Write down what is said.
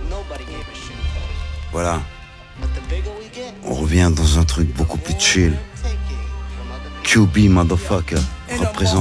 Voilà. On revient dans un truc beaucoup plus chill. QB, motherfucker, représente.